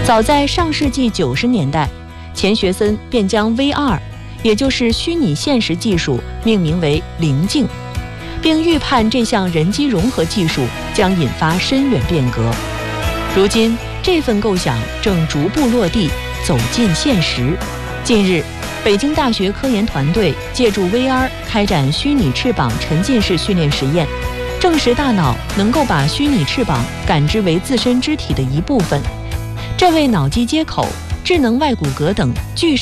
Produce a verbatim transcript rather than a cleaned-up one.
早在上世纪九十年代，钱学森便将 V R， 也就是虚拟现实技术命名为棱镜，并预判这项人机融合技术将引发深远变革。如今，这份构想正逐步落地，走进现实。近日，北京大学科研团队借助 V R 开展虚拟翅膀沉浸式训练实验，证实大脑能够把虚拟翅膀感知为自身肢体的一部分，这为脑机接口、智能外骨骼等具